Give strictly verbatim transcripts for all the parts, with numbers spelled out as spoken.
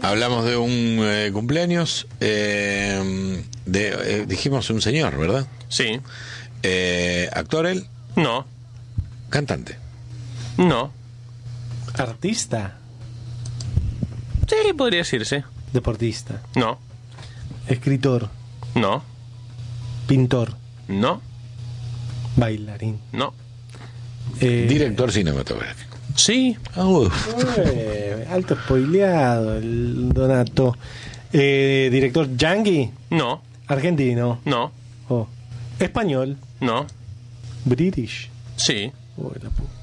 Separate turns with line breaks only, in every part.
Hablamos de un eh, cumpleaños, eh, de, eh, dijimos un señor, ¿verdad?
Sí.
Eh, ¿Actor él?
No.
¿Cantante?
No.
¿Artista?
Sí, podría decirse.
¿Deportista?
No.
¿Escritor?
No.
¿Pintor?
No.
¿Bailarín?
No.
Eh,
Director cinematográfico.
Sí.
Ah, uf.
eh, alto spoileado el Donato. Eh, ¿Director yankee?
No.
¿Argentino?
No.
Oh. ¿Español?
No.
¿British?
Sí.
Oh, la pu-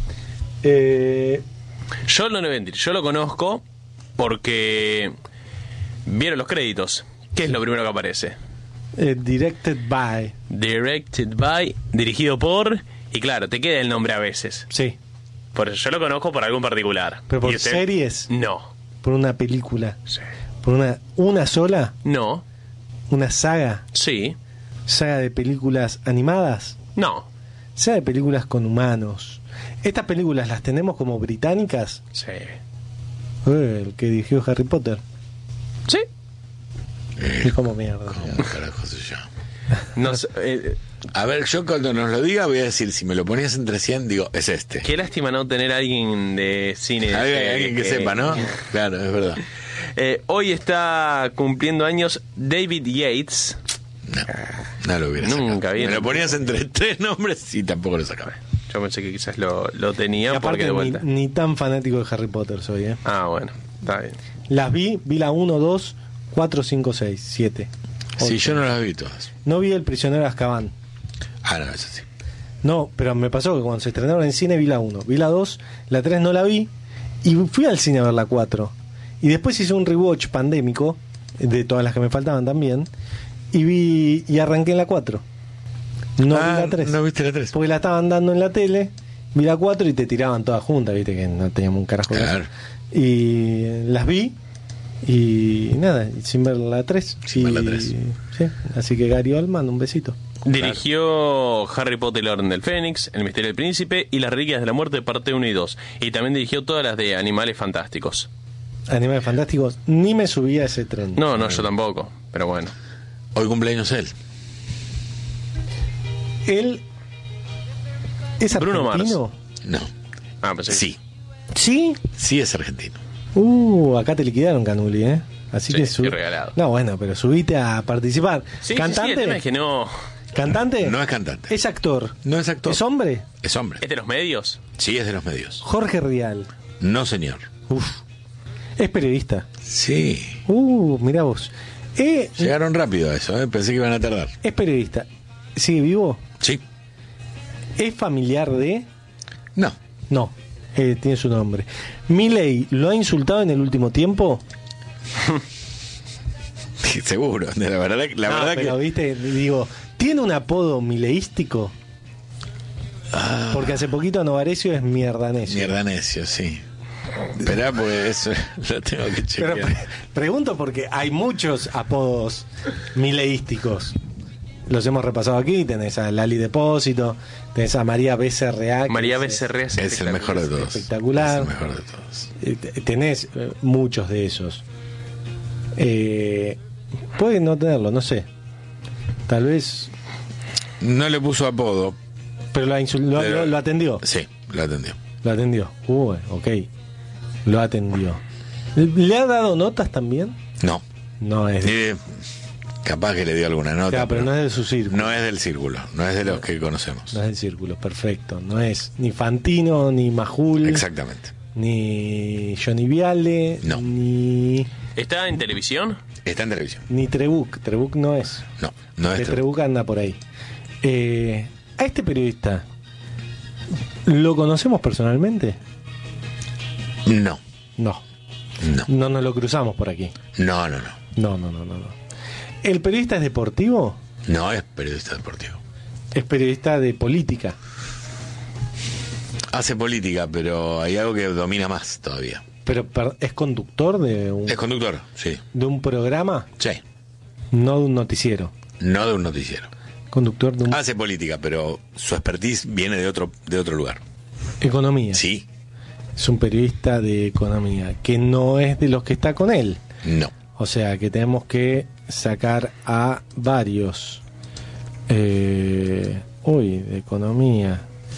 eh,
Yo no le voy a mentir. Yo lo conozco porque vieron los créditos. ¿Qué es lo primero que aparece?
eh, directed by.
Directed by, dirigido por, y claro, te queda el nombre a veces.
Sí.
Por eso yo lo conozco por algún particular.
¿Pero por
¿Y usted?
series?
No.
¿Por una película?
Sí.
¿Por una, una sola?
No.
¿Una saga?
Sí.
¿Saga de películas animadas?
No.
¿Saga de películas con humanos? ¿Estas películas las tenemos como británicas?
Sí.
Eh, el que dirigió Harry Potter.
Sí.
Es como mierda.
¿Cómo carajo se llama?
No sé, eh,
A ver, yo cuando nos lo diga voy a decir, si me lo ponías entre cien, digo, es este.
qué lástima no tener a alguien de cine.
Alguien,
eh,
alguien que
que-
sepa, ¿no? Claro, es verdad.
Eh, hoy está cumpliendo años David Yates.
No, no lo hubiera
Nunca
sacado.
vi.
Me lo ponías entre tres nombres y tampoco lo sacaba.
Yo pensé que quizás lo, lo
Y
tenía porque
aparte
de
ni,
vuelta.
ni tan fanático de Harry Potter soy, ¿eh?
Ah, bueno, está bien.
Las vi, vi la uno, dos, cuatro, cinco, seis, siete.
Sí, yo no las vi todas.
No vi El prisionero de Azkaban.
Ah, no, eso sí.
No, pero me pasó que cuando se estrenaron en cine vi la uno, vi la dos, la tres no la vi y fui al cine a ver la cuatro. Y después hice un rewatch pandémico de todas las que me faltaban también y vi y arranqué en la cuatro. No
Ah,
vi la tres.
no viste la tres.
Porque la estaban dando en la tele, vi la cuatro y te tiraban todas juntas, viste que no teníamos un carajo de
Claro.
eso. Y eh, las vi y nada, y sin ver la tres.
Sin
Y-
ver la tres.
Sí, así que Gary Oldman, un besito.
Dirigió Harry Potter y la Orden del Fénix, El Misterio del Príncipe y Las Reliquias de la Muerte, parte uno y dos. Y también dirigió todas las de Animales Fantásticos.
Animales Fantásticos, ni me subí a ese tren.
No, no, yo tampoco, pero bueno.
Hoy cumpleaños él.
Él es
Bruno
argentino.
No.
Ah, pensé que-
Sí,
Sí.
sí es argentino.
Uh, acá te liquidaron, Canuli, ¿eh? Así
Sí,
que sub-
y regalado.
No, bueno, pero subite a participar.
Sí, sí, sí,
¿Cantante?
el tema es que no...
¿Cantante?
No es cantante.
Es actor.
No es actor.
¿Es hombre?
Es hombre.
¿Es de los medios?
Sí, es de los medios.
Jorge Rial.
No, señor.
Uf. Es periodista.
Sí.
Uh, mirá vos. Eh,
Llegaron rápido a eso, ¿eh? Pensé que iban a tardar.
es periodista. ¿Sigue vivo?
Sí.
¿Es familiar de...?
No.
No, eh, tiene su nombre. ¿Milei lo ha insultado en el último tiempo?
Seguro. La verdad, la
No,
verdad
pero
que...
viste, digo, ¿tiene un apodo mileístico?
Ah,
Porque hace poquito Novarecio es mierdanecio.
mierda necio, sí. Esperá, pues eso lo tengo que chequear.
Pero pre- pregunto porque hay muchos apodos mileísticos. Los hemos repasado aquí. Tenés a Lali Depósito, tenés a María Becerra.
María Becerra es,
Es el mejor de todos.
espectacular.
Es el mejor de todos.
Eh, t- Tenés eh, muchos de esos. Eh, puede no tenerlo, no sé. Tal vez.
No le puso apodo.
Pero lo, ha insul- lo-
Pero-
lo- lo atendió.
Sí, lo atendió.
Lo atendió. Uh, ok. Lo atendió. ¿Le ha dado notas también?
No.
No es.
Ni de- Capaz que le dio alguna nota.
Claro, pero no es de su círculo.
no es del círculo. No es de los que conocemos.
No es del círculo, perfecto. No es ni Fantino, ni Majul,
Exactamente.
ni Johnny Viale,
No.
ni,
¿Está en televisión?
Está en televisión.
ni Trebuch. Trebuch no es.
No, no es
De
Trebuch.
Trebuch anda por ahí. Eh, a este periodista, ¿lo conocemos personalmente?
No.
No.
No.
No nos lo cruzamos por aquí.
No, no, no.
No, no, no, no. no. ¿El periodista es deportivo?
No es periodista deportivo.
Es periodista de política.
Hace política, pero hay algo que domina más todavía.
Pero per- es conductor de un,
Es conductor, sí.
de un programa,
Sí.
no de un noticiero.
No de un noticiero.
Conductor de un
Hace política, pero su expertise viene de otro, de otro lugar.
economía.
Sí.
es un periodista de economía, que no es de los que está con él.
No.
O sea, que tenemos que sacar a varios. Eh, uy, de economía.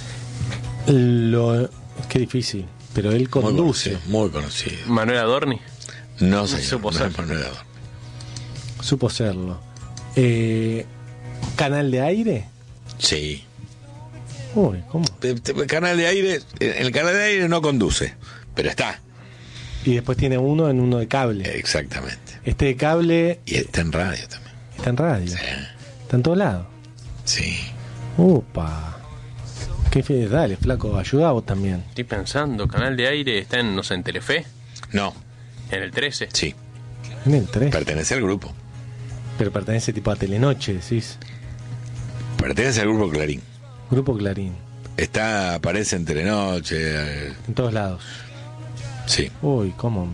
Lo, qué difícil, pero él conduce.
Muy conocido. Muy conocido.
Manuel Adorni.
No sé.
Supo
no
ser.
es Manuel Adorni.
Supo serlo. Eh, ¿Canal de aire?
Sí.
Uy, ¿cómo?
Te- te- Canal de aire, el canal de aire no conduce, pero está.
Y después tiene uno en uno de cable.
Exactamente.
Este de cable
Y está en radio también.
está en radio.
Sí.
Está en todos lados.
Sí.
Upa. Qué fe, dale, flaco, ayuda vos también.
Estoy pensando, canal de aire está en, no sé, en Telefe,
No,
en el trece.
sí.
En el tres.
Pertenece al grupo.
Pero pertenece tipo a Telenoche, decís.
Pertenece al grupo Clarín.
Grupo Clarín.
Está, aparece en Telenoche. eh,
En todos lados.
sí.
Uy, ¿cómo?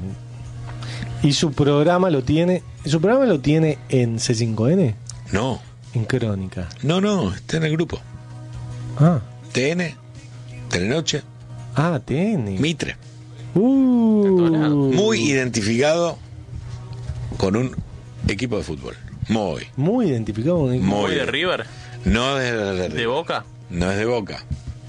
Y su programa lo tiene. Su programa lo tiene en C cinco N,
No,
en Crónica.
no, no, está en el grupo.
Ah,
T N, Telenoche,
ah, T N.
Mitre.
todos lados.
Uh,
Muy identificado con un equipo de fútbol. Muy.
muy identificado con el-
Muy
Muy de
bien.
River,
No es de,
de Boca,
No es de Boca,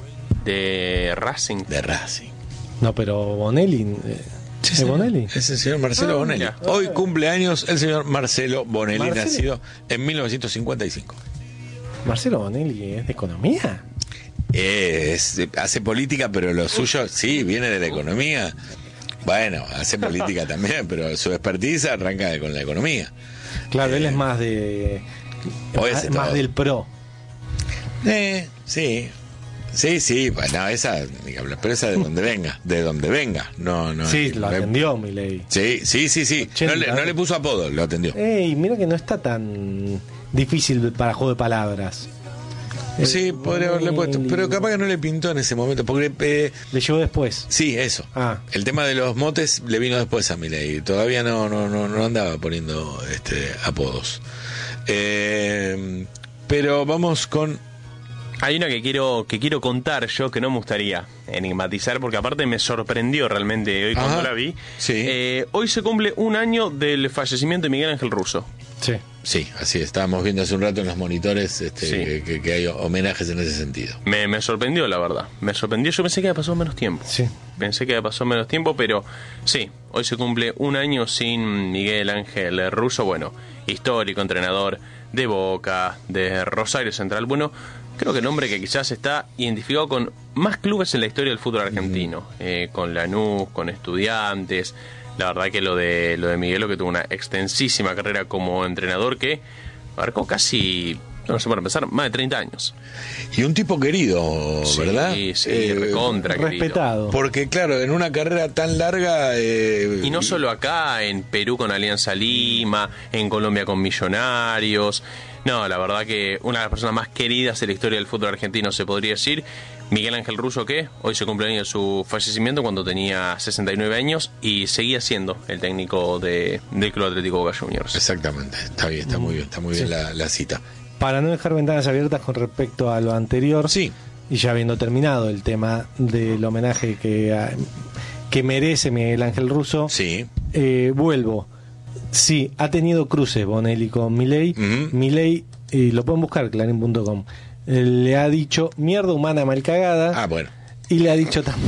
de Racing.
de Racing.
No, pero Bonelli. eh,
Sí,
¿Es
señor.
Bonelli?
Es el señor Marcelo
Ah,
Bonelli.
mira.
Hoy cumple años el señor Marcelo Bonelli,
¿Marcelo?
nacido en mil novecientos cincuenta y cinco.
Marcelo Bonelli es de economía.
Es, hace política, pero lo suyo, sí, viene de la economía. Bueno, hace política también, pero su expertise arranca con la economía.
Claro,
Eh,
él es más de.
puede
más,
ser
más
todo.
del pro.
Eh, sí. Sí, sí, bueno, esa, ni que hablar, pero esa de donde venga, de donde venga. No, no.
Sí,
es-
lo
no-
atendió Milei.
Sí, sí, sí, sí. No le, no le puso apodo, lo atendió.
Ey, mira que no está tan difícil para juego de palabras.
Sí,
Eh,
podría haberle puesto,
Bonelli.
pero capaz que no le pintó en ese momento, porque eh,
Le llegó después.
sí, eso.
Ah.
El tema de los motes le vino después a Milei. Todavía no, no, no, no andaba poniendo este apodos. Eh, pero vamos con.
Hay una que quiero que quiero contar yo que no me gustaría enigmatizar porque aparte me sorprendió realmente hoy cuando
Ajá,
la vi.
sí.
Eh, hoy se cumple un año del fallecimiento de Miguel Ángel Russo.
Sí.
Sí, así estábamos viendo hace un rato en los monitores este,
Sí.
que, que- que hay homenajes en ese sentido.
Me, me sorprendió la verdad. Me sorprendió. Yo pensé que había pasado menos tiempo.
Sí.
Pensé que había pasado menos tiempo, pero sí, hoy se cumple un año sin Miguel Ángel Russo. Bueno, histórico, entrenador de Boca, de Rosario Central. Bueno, creo que el hombre que quizás está identificado con más clubes en la historia del fútbol argentino. Eh, con Lanús, con Estudiantes. La verdad que lo de lo de Miguelo, que tuvo una extensísima carrera como entrenador que abarcó casi, no sé para empezar, más de treinta años.
Y un tipo querido,
Sí,
¿verdad?
sí,
Eh,
recontra querido.
Respetado.
Porque claro, en una carrera tan larga... eh,
Y no solo acá, en Perú con Alianza Lima, en Colombia con Millonarios. No, la verdad que una de las personas más queridas en la historia del fútbol argentino se podría decir. Miguel Ángel Russo, que hoy se cumple el año de su fallecimiento cuando tenía sesenta y nueve años y seguía siendo el técnico de, del Club Atlético Boca Juniors.
Exactamente, está bien, está muy bien, está muy bien
Sí.
la, la cita.
Para no dejar ventanas abiertas con respecto a lo anterior.
Sí.
Y ya habiendo terminado el tema del homenaje que, a- que merece Miguel Ángel Russo.
Sí,
Eh, vuelvo. Sí, ha tenido cruces Bonelli con Milei.
Ujú.
Milei, y lo pueden buscar, clarín punto com, eh, le ha dicho mierda humana mal cagada.
ah, bueno.
Y le ha dicho también.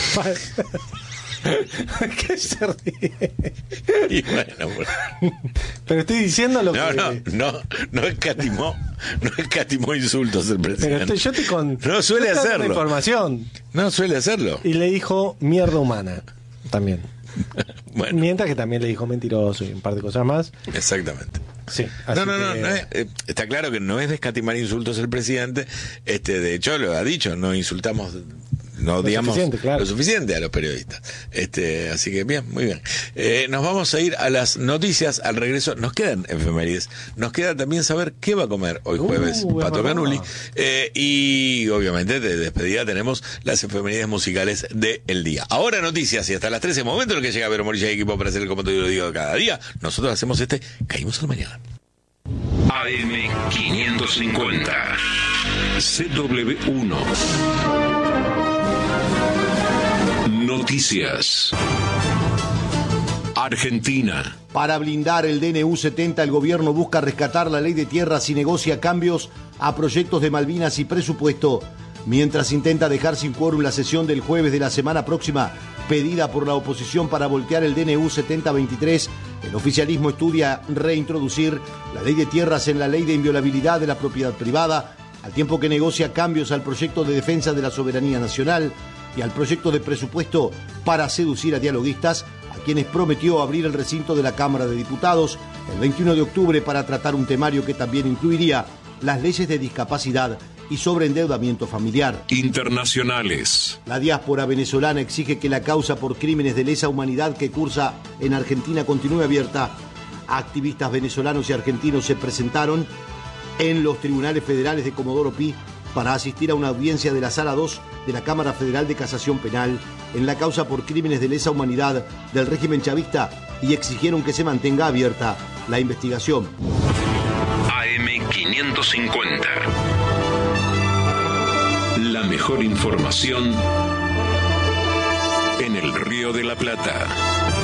¿Qué se ríe?
Y bueno, bueno.
Pero estoy diciendo lo
No,
que.
no, no, no escatimó, no escatimó insultos el
Pero
presidente.
estoy, yo te con.
No suele
yo te dando
hacerlo.
información.
No suele hacerlo.
Y le dijo mierda humana también.
Bueno,
Mientras que también le dijo mentiroso y un par de cosas más.
exactamente.
Sí. así
No, no, no,
que-
no es- eh, está claro que no es de escatimar insultos el presidente. Este, de hecho, lo ha dicho, no insultamos, no
Lo
digamos
suficiente, claro.
lo suficiente a los periodistas. Este, así que bien, muy bien. Eh, nos vamos a ir a las noticias al regreso. Nos quedan efemérides. Nos queda también saber qué va a comer hoy jueves
Uh, es
Pato
verdad.
Canuli. Eh, y obviamente de despedida tenemos las efemérides musicales del día. Ahora noticias y hasta las trece, momento en el que llega Vero Morilla y equipo para hacer el como te lo digo cada día. Nosotros hacemos este Caímos al Mañana.
A M quinientos cincuenta C W uno Noticias. Argentina.
Para blindar el D N U setenta, el gobierno busca rescatar la ley de tierras y negocia cambios a proyectos de Malvinas y presupuesto, mientras intenta dejar sin quórum la sesión del jueves de la semana próxima, pedida por la oposición para voltear el D N U setenta veintitrés. El oficialismo estudia reintroducir la ley de tierras en la ley de inviolabilidad de la propiedad privada, al tiempo que negocia cambios al proyecto de defensa de la soberanía nacional y al proyecto de presupuesto para seducir a dialoguistas, a quienes prometió abrir el recinto de la Cámara de Diputados el veintiuno de octubre para tratar un temario que también incluiría las leyes de discapacidad y sobreendeudamiento familiar.
Internacionales.
La diáspora venezolana exige que la causa por crímenes de lesa humanidad que cursa en Argentina continúe abierta. Activistas venezolanos y argentinos se presentaron en los tribunales federales de Comodoro Pi para asistir a una audiencia de la Sala dos de la Cámara Federal de Casación Penal en la causa por crímenes de lesa humanidad del régimen chavista y exigieron que se mantenga abierta la investigación.
A M quinientos cincuenta. La mejor información en el Río de la Plata.